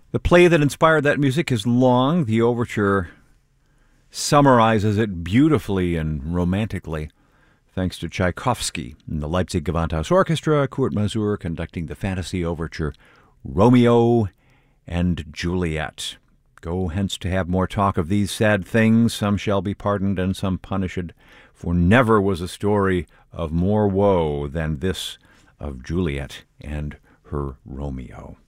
The play that inspired that music is long. The overture summarizes it beautifully and romantically, thanks to Tchaikovsky and the Leipzig Gewandhaus Orchestra, Kurt Masur conducting the fantasy overture Romeo and Juliet. Go hence to have more talk of these sad things. Some shall be pardoned and some punished. For never was a story of more woe than this of Juliet and her Romeo.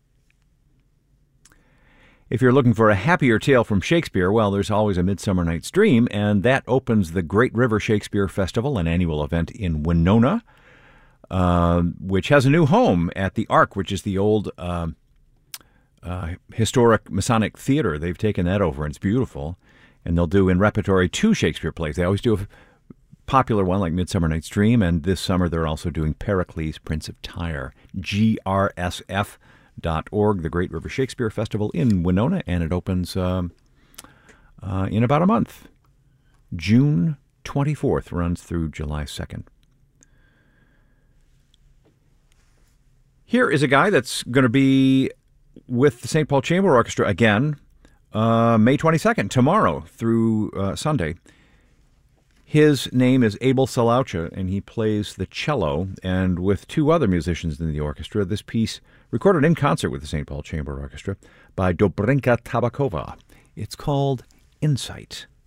If you're looking for a happier tale from Shakespeare, well, there's always A Midsummer Night's Dream, and that opens the Great River Shakespeare Festival, an annual event in Winona, which has a new home at the Ark, which is the old historic Masonic theater. They've taken that over, and it's beautiful. And they'll do in repertory 2 Shakespeare plays. They always do a popular one like Midsummer Night's Dream, and this summer they're also doing Pericles, Prince of Tyre. GRSF.org, the Great River Shakespeare Festival in Winona, and it opens in about a month. June 24th, runs through July 2nd. Here is a guy that's going to be with the St. Paul Chamber Orchestra again, May 22nd, tomorrow through Sunday. His name is Abel Salaucha, and he plays the cello, and with 2 other musicians in the orchestra. This piece recorded in concert with the St. Paul Chamber Orchestra by Dobrinka Tabakova. It's called Insight.